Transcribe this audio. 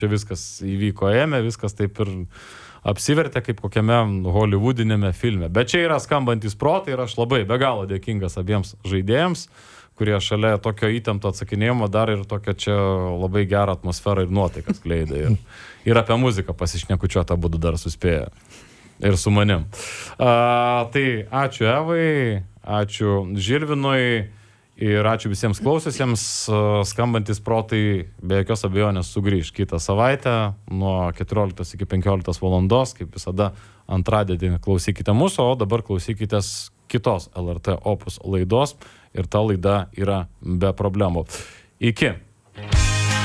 čia viskas įvyko, viskas taip ir apsivertė kaip kokiame hollywoodinėme filme. Bet čia yra skambantys protai ir aš labai be galo dėkingas abiems žaidėjams, kurie šalia tokio įtempto atsakinėjimo dar ir tokia čia labai gerą atmosferą ir nuotaiką skleidė. Ir apie muziką pasišnekučiuotą būdu dar suspėjo. Ir su manim. Tai ačiū Evai, ačiū Žilvinui ir ačiū visiems klausiusiems. Skambantis protai be jokios abejonės sugrįž kitą savaitę nuo 14 iki 15 valandos. Kaip visada antradienį klausykite mūsų, o dabar klausykitės kitos LRT Opus laidos ir ta laida yra be problemų. Iki.